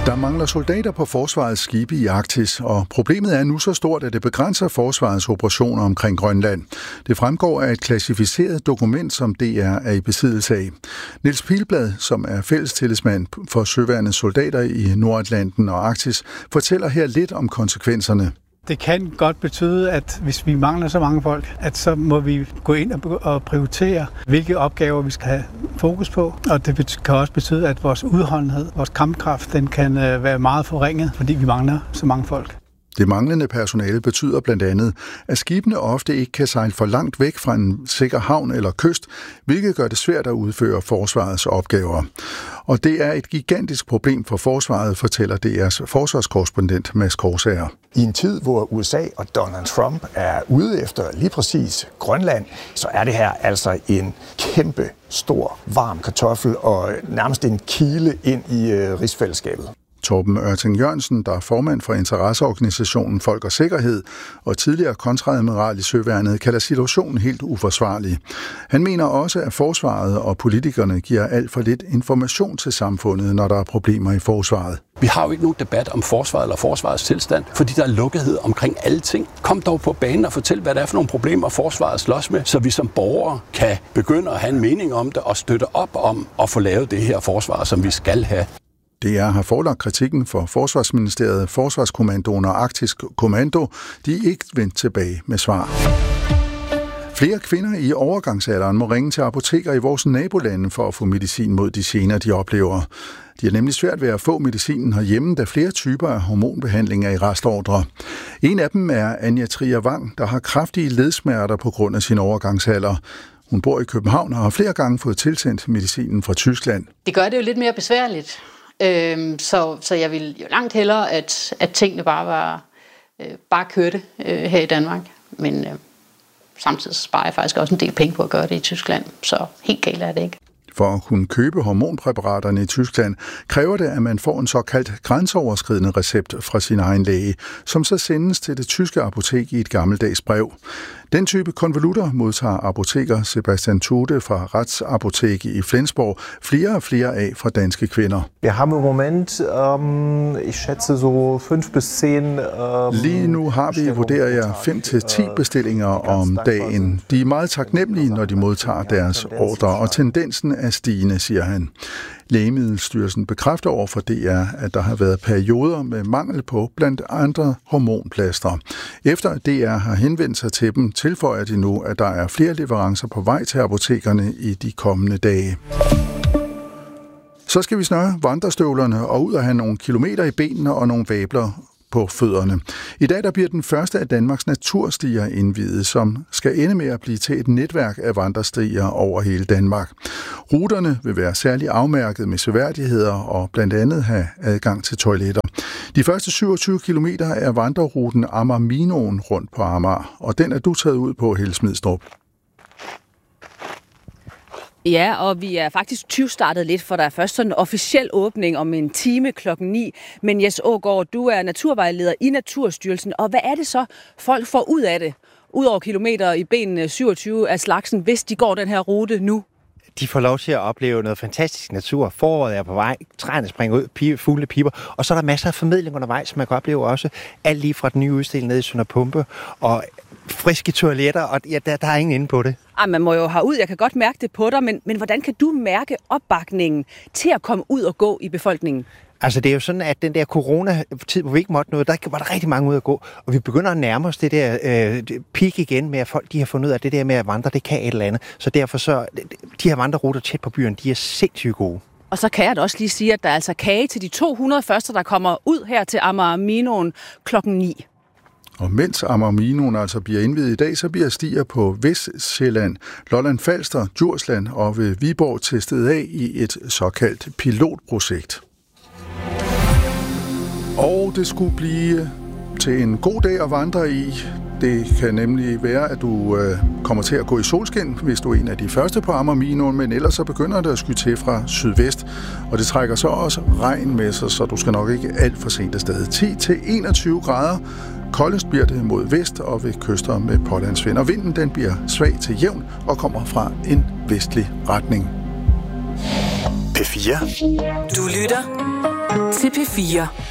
Der mangler soldater på forsvarets skibe i Arktis, og problemet er nu så stort, at det begrænser forsvarets operationer omkring Grønland. Det fremgår af et klassificeret dokument, som DR er i besiddelse af. Niels Pilblad, som er fællestillidsmand for søværnets soldater i Nordatlanten og Arktis, fortæller her lidt om konsekvenserne. Det kan godt betyde, at hvis vi mangler så mange folk, at så må vi gå ind og prioritere, hvilke opgaver vi skal have fokus på. Og det kan også betyde, at vores udholdenhed, vores kampkraft, den kan være meget forringet, fordi vi mangler så mange folk. Det manglende personale betyder blandt andet, at skibene ofte ikke kan sejle for langt væk fra en sikker havn eller kyst, hvilket gør det svært at udføre forsvarets opgaver. Og det er et gigantisk problem for forsvaret, fortæller DR's forsvarskorrespondent Mads Korsager. I en tid, hvor USA og Donald Trump er ude efter lige præcis Grønland, så er det her altså en kæmpe stor varm kartoffel og nærmest en kile ind i rigsfællesskabet. Torben Ørting Jørgensen, der er formand for interesseorganisationen Folk og Sikkerhed og tidligere kontreadmiral i Søværnet, kalder situationen helt uforsvarlig. Han mener også, at forsvaret og politikerne giver alt for lidt information til samfundet, når der er problemer i forsvaret. Vi har jo ikke nogen debat om forsvaret eller forsvarets tilstand, fordi der er lukkethed omkring alle ting. Kom dog på banen og fortæl, hvad der er for nogle problemer, forsvaret slås med, så vi som borgere kan begynde at have en mening om det og støtte op om at få lavet det her forsvar, som vi skal have. DR har forelagt kritikken for Forsvarsministeriet, Forsvarskommandoen og Arktisk Kommando. De er ikke vendt tilbage med svar. Flere kvinder i overgangsalderen må ringe til apoteker i vores nabolande for at få medicin mod de gener, de oplever. De har nemlig svært ved at få medicinen herhjemme, da flere typer af hormonbehandling er i restordre. En af dem er Anja Trier Wang, der har kraftige ledsmerter på grund af sin overgangsalder. Hun bor i København og har flere gange fået tilsendt medicinen fra Tyskland. Det gør det jo lidt mere besværligt. Så jeg vil jo langt hellere, at tingene bare kørte her i Danmark. Men samtidig sparer jeg faktisk også en del penge på at gøre det i Tyskland. Så helt galt er det ikke. For at kunne købe hormonpræparaterne i Tyskland, kræver det, at man får en såkaldt grænseoverskridende recept fra sin egen læge, som så sendes til det tyske apotek i et gammeldags brev. Den type konvolutter modtager apoteker Sebastian Tude fra Retsapoteket i Flensborg flere og flere af fra danske kvinder. Vi har im Moment, ich schätze so 5 bis 10. Lige nu har vi, vurderer jeg, 5-10 bestillinger om dagen. De er meget taknemmelige, når de modtager deres ordre, og tendensen er stigende, siger han. Lægemiddelstyrelsen bekræfter over for DR, at der har været perioder med mangel på blandt andre hormonplaster. Efter at DR har henvendt sig til dem, tilføjer de nu, at der er flere leverancer på vej til apotekerne i de kommende dage. Så skal vi snøre vandrestøvlerne og ud og have nogle kilometer i benene og nogle vabler på fødderne. I dag der bliver den første af Danmarks naturstier indviet, som skal ende med at blive til et netværk af vandrestier over hele Danmark. Ruterne vil være særligt afmærket med seværdigheder og blandt andet have adgang til toiletter. De første 27 kilometer er vandreruten Amager-Minoen rundt på Amager, og den er du taget ud på, Helle Smidstrup. Ja, og vi er faktisk 20 startet lidt, for der er først sådan en officiel åbning om en time 9:00. Men Jes Aagaard, du er naturvejleder i Naturstyrelsen, og hvad er det så, folk får ud af det? Udover kilometer i benene 27 af slagsen, hvis de går den her rute nu? De får lov til at opleve noget fantastisk natur. Foråret er på vej, træerne springer ud, fuglene piper, og så er der masser af formidling undervejs, som man kan opleve også. Alt lige fra den nye udstilling nede i Sønder Pumpe, og friske toiletter, og ja, der er ingen inde på det. Man må jo have ud, jeg kan godt mærke det på dig, men hvordan kan du mærke opbakningen til at komme ud og gå i befolkningen? Altså det er jo sådan, at den der corona-tid, hvor vi ikke måtte noget, der var der rigtig mange ud at gå, og vi begynder at nærme os det der peak igen med, at folk de har fundet ud af det der med at vandre, det kan et eller andet. Så derfor så, de her vandreruter tæt på byen, de er sindssygt gode. Og så kan jeg da også lige sige, at der er altså kage til de 200 første, der kommer ud her til Amager-Minoen 9:00. Og mens Amager-Minoen altså bliver indviet i dag, så bliver stier på Vestsjælland, Lolland-Falster, Djursland og ved Viborg testet af i et såkaldt pilotprojekt. Og det skulle blive til en god dag at vandre i. Det kan nemlig være, at du kommer til at gå i solskin, hvis du er en af de første på Amager-Minoen, men ellers så begynder det at skyde til fra sydvest. Og det trækker så også regn med sig, så du skal nok ikke alt for sent afsted. 10-21 grader. Koldest bliver det mod vest og ved kyster med pålandsvind. Og vinden den bliver svag til jævn og kommer fra en vestlig retning. P4. Du lytter til P4.